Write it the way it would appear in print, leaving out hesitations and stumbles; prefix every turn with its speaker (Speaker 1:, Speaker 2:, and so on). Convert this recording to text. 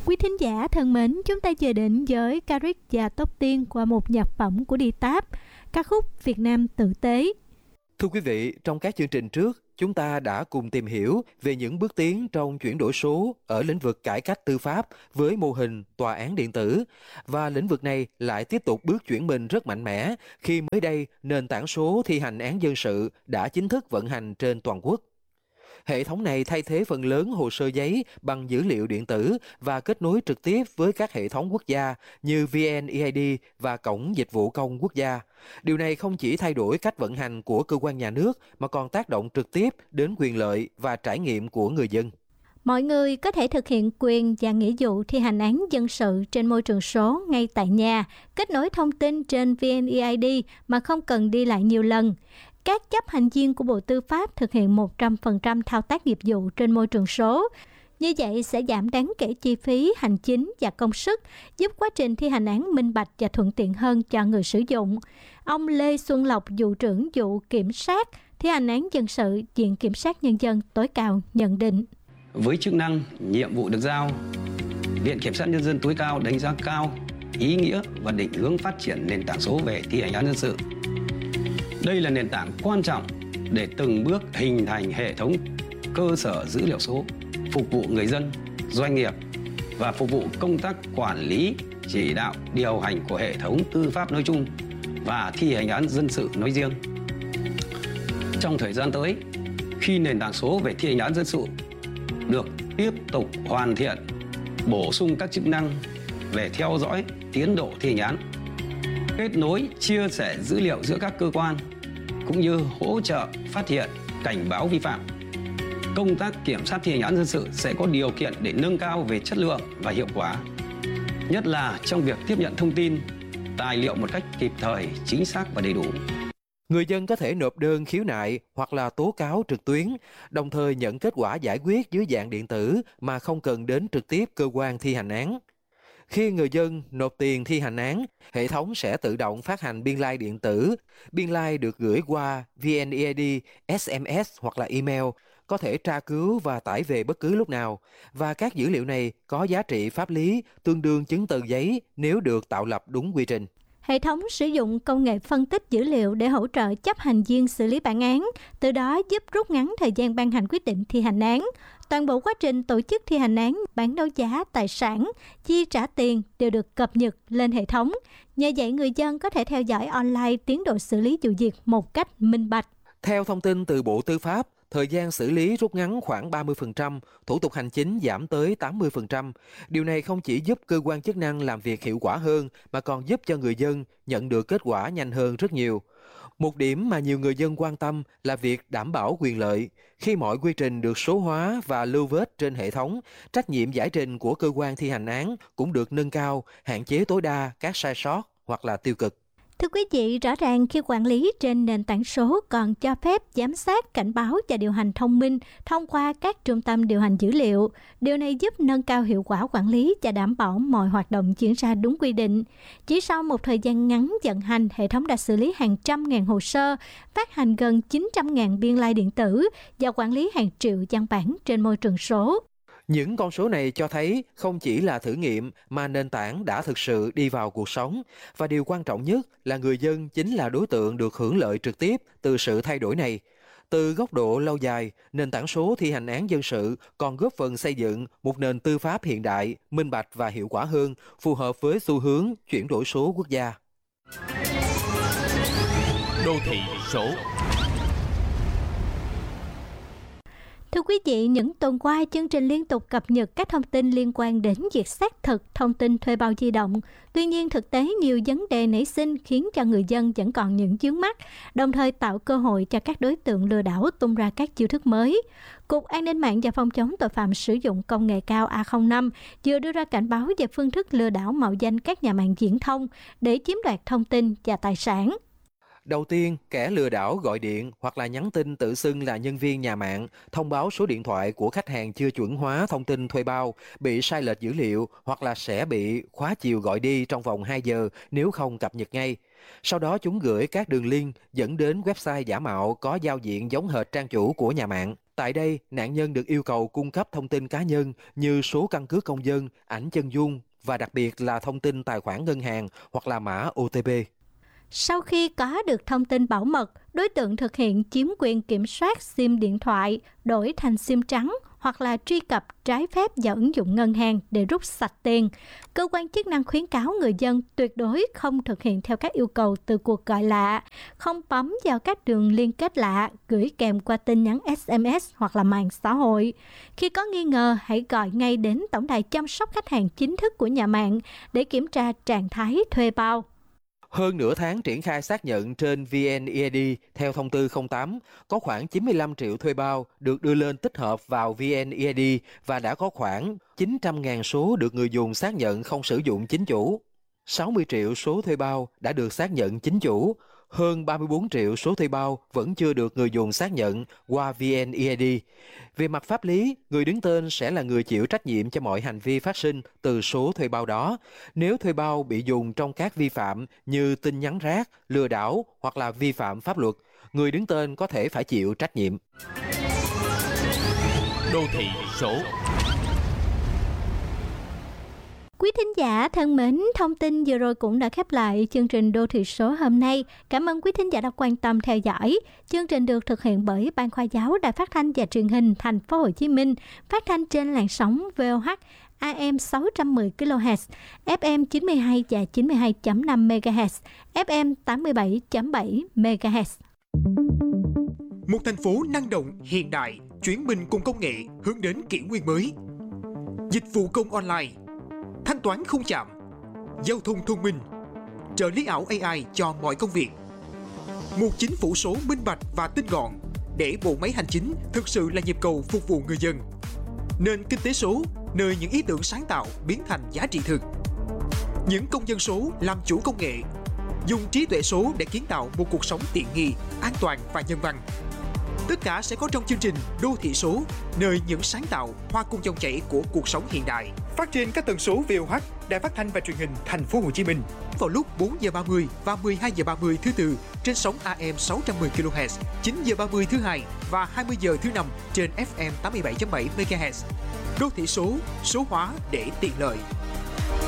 Speaker 1: Quý thính giả thân mến, chúng ta chờ đến với Caric và Tóc Tiên qua một nhạc phẩm của Đi Táp, ca khúc Việt Nam Tử Tế.
Speaker 2: Thưa quý vị, trong các chương trình trước, chúng ta đã cùng tìm hiểu về những bước tiến trong chuyển đổi số ở lĩnh vực cải cách tư pháp với mô hình tòa án điện tử. Và lĩnh vực này lại tiếp tục bước chuyển mình rất mạnh mẽ khi mới đây nền tảng số thi hành án dân sự đã chính thức vận hành trên toàn quốc. Hệ thống này thay thế phần lớn hồ sơ giấy bằng dữ liệu điện tử và kết nối trực tiếp với các hệ thống quốc gia như VNeID và Cổng Dịch vụ Công Quốc gia. Điều này không chỉ thay đổi cách vận hành của cơ quan nhà nước mà còn tác động trực tiếp đến quyền lợi và trải nghiệm của người dân.
Speaker 1: Mọi người có thể thực hiện quyền và nghĩa vụ thi hành án dân sự trên môi trường số ngay tại nhà, kết nối thông tin trên VNeID mà không cần đi lại nhiều lần. Các chấp hành viên của Bộ Tư pháp thực hiện 100% thao tác nghiệp vụ trên môi trường số. Như vậy sẽ giảm đáng kể chi phí, hành chính và công sức, giúp quá trình thi hành án minh bạch và thuận tiện hơn cho người sử dụng. Ông Lê Xuân Lộc, vụ trưởng vụ kiểm sát thi hành án dân sự, Viện Kiểm sát Nhân dân tối cao nhận định.
Speaker 3: Với chức năng, nhiệm vụ được giao, Viện Kiểm sát Nhân dân tối cao đánh giá cao ý nghĩa và định hướng phát triển nền tảng số về thi hành án dân sự. Đây là nền tảng quan trọng để từng bước hình thành hệ thống cơ sở dữ liệu số, phục vụ người dân, doanh nghiệp và phục vụ công tác quản lý, chỉ đạo, điều hành của hệ thống tư pháp nói chung và thi hành án dân sự nói riêng. Trong thời gian tới, khi nền tảng số về thi hành án dân sự được tiếp tục hoàn thiện, bổ sung các chức năng về theo dõi tiến độ thi hành án, kết nối, chia sẻ dữ liệu giữa các cơ quan, cũng như hỗ trợ phát hiện, cảnh báo vi phạm, công tác kiểm soát thi hành án dân sự sẽ có điều kiện để nâng cao về chất lượng và hiệu quả, nhất là trong việc tiếp nhận thông tin, tài liệu một cách kịp thời, chính xác và đầy đủ.
Speaker 2: Người dân có thể nộp đơn khiếu nại hoặc là tố cáo trực tuyến, đồng thời nhận kết quả giải quyết dưới dạng điện tử mà không cần đến trực tiếp cơ quan thi hành án. Khi người dân nộp tiền thi hành án, hệ thống sẽ tự động phát hành biên lai điện tử. Biên lai được gửi qua VNeID, SMS hoặc là email, có thể tra cứu và tải về bất cứ lúc nào. Và các dữ liệu này có giá trị pháp lý tương đương chứng từ giấy nếu được tạo lập đúng quy trình.
Speaker 1: Hệ thống sử dụng công nghệ phân tích dữ liệu để hỗ trợ chấp hành viên xử lý bản án, từ đó giúp rút ngắn thời gian ban hành quyết định thi hành án. Toàn bộ quá trình tổ chức thi hành án, bán đấu giá tài sản, chi trả tiền đều được cập nhật lên hệ thống. Nhờ vậy, người dân có thể theo dõi online tiến độ xử lý vụ việc một cách minh bạch.
Speaker 2: Theo thông tin từ Bộ Tư pháp, thời gian xử lý rút ngắn khoảng 30%, thủ tục hành chính giảm tới 80%. Điều này không chỉ giúp cơ quan chức năng làm việc hiệu quả hơn, mà còn giúp cho người dân nhận được kết quả nhanh hơn rất nhiều. Một điểm mà nhiều người dân quan tâm là việc đảm bảo quyền lợi. Khi mọi quy trình được số hóa và lưu vết trên hệ thống, trách nhiệm giải trình của cơ quan thi hành án cũng được nâng cao, hạn chế tối đa các sai sót hoặc là tiêu cực.
Speaker 1: Thưa quý vị, rõ ràng khi quản lý trên nền tảng số còn cho phép giám sát, cảnh báo và điều hành thông minh thông qua các trung tâm điều hành dữ liệu. Điều này giúp nâng cao hiệu quả quản lý và đảm bảo mọi hoạt động diễn ra đúng quy định. Chỉ sau một thời gian ngắn vận hành, hệ thống đã xử lý hàng trăm ngàn hồ sơ, phát hành gần 900.000 biên lai điện tử và quản lý hàng triệu văn bản trên môi trường số.
Speaker 2: Những con số này cho thấy không chỉ là thử nghiệm mà nền tảng đã thực sự đi vào cuộc sống. Và điều quan trọng nhất là người dân chính là đối tượng được hưởng lợi trực tiếp từ sự thay đổi này. Từ góc độ lâu dài, nền tảng số thi hành án dân sự còn góp phần xây dựng một nền tư pháp hiện đại, minh bạch và hiệu quả hơn, phù hợp với xu hướng chuyển đổi số quốc gia.
Speaker 4: Đô thị số.
Speaker 1: Thưa quý vị, những tuần qua, chương trình liên tục cập nhật các thông tin liên quan đến việc xác thực thông tin thuê bao di động. Tuy nhiên, thực tế nhiều vấn đề nảy sinh khiến cho người dân vẫn còn những vướng mắc, đồng thời tạo cơ hội cho các đối tượng lừa đảo tung ra các chiêu thức mới. Cục An ninh mạng và Phòng chống tội phạm sử dụng công nghệ cao A05 vừa đưa ra cảnh báo về phương thức lừa đảo mạo danh các nhà mạng viễn thông để chiếm đoạt thông tin và tài sản.
Speaker 2: Đầu tiên, kẻ lừa đảo gọi điện hoặc là nhắn tin tự xưng là nhân viên nhà mạng, thông báo số điện thoại của khách hàng chưa chuẩn hóa thông tin thuê bao, bị sai lệch dữ liệu hoặc là sẽ bị khóa chiều gọi đi trong vòng 2 giờ nếu không cập nhật ngay. Sau đó chúng gửi các đường link dẫn đến website giả mạo có giao diện giống hệt trang chủ của nhà mạng. Tại đây, nạn nhân được yêu cầu cung cấp thông tin cá nhân như số căn cước công dân, ảnh chân dung và đặc biệt là thông tin tài khoản ngân hàng hoặc là mã OTP.
Speaker 1: Sau khi có được thông tin bảo mật, đối tượng thực hiện chiếm quyền kiểm soát SIM điện thoại, đổi thành SIM trắng hoặc là truy cập trái phép vào ứng dụng ngân hàng để rút sạch tiền. Cơ quan chức năng khuyến cáo người dân tuyệt đối không thực hiện theo các yêu cầu từ cuộc gọi lạ, không bấm vào các đường liên kết lạ, gửi kèm qua tin nhắn SMS hoặc là mạng xã hội. Khi có nghi ngờ, hãy gọi ngay đến tổng đài chăm sóc khách hàng chính thức của nhà mạng để kiểm tra trạng thái thuê bao.
Speaker 2: Hơn nửa tháng triển khai xác nhận trên VNeID theo thông tư 08, có khoảng 95 triệu thuê bao được đưa lên tích hợp vào VNeID và đã có khoảng 900.000 số được người dùng xác nhận không sử dụng chính chủ. 60 triệu số thuê bao đã được xác nhận chính chủ. Hơn 34 triệu số thuê bao vẫn chưa được người dùng xác nhận qua VNeID. Về mặt pháp lý, người đứng tên sẽ là người chịu trách nhiệm cho mọi hành vi phát sinh từ số thuê bao đó. Nếu thuê bao bị dùng trong các vi phạm như tin nhắn rác, lừa đảo hoặc là vi phạm pháp luật, người đứng tên có thể phải chịu trách nhiệm.
Speaker 4: Đô thị số.
Speaker 1: Quý thính giả thân mến, thông tin vừa rồi cũng đã khép lại chương trình Đô thị số hôm nay. Cảm ơn quý thính giả đã quan tâm theo dõi. Chương trình được thực hiện bởi Ban Khoa giáo Đài Phát thanh và Truyền hình Thành phố Hồ Chí Minh, phát thanh trên làn sóng VOH AM 610 kHz, FM 92 và 92.5 MHz, FM 87.7 MHz.
Speaker 5: Một thành phố năng động, hiện đại, chuyển mình cùng công nghệ hướng đến kỷ nguyên mới. Dịch vụ công online, thanh toán không chạm, giao thông thông minh, trợ lý ảo AI cho mọi công việc. Một chính phủ số minh bạch và tinh gọn để bộ máy hành chính thực sự là nhịp cầu phục vụ người dân. Nền kinh tế số, nơi những ý tưởng sáng tạo biến thành giá trị thực. Những công dân số làm chủ công nghệ, dùng trí tuệ số để kiến tạo một cuộc sống tiện nghi, an toàn và nhân văn. Tất cả sẽ có trong chương trình Đô thị số, nơi những sáng tạo hòa cùng dòng chảy của cuộc sống hiện đại. Phát trên các tần số VOH, Đài Phát thanh và Truyền hình Thành phố Hồ Chí Minh vào lúc 4:30 và 12:30 thứ Tư trên sóng AM 610 kHz, 9:30 thứ Hai và 20 giờ thứ Năm trên FM 87.7 MHz. Đô thị số, số hóa để tiện lợi.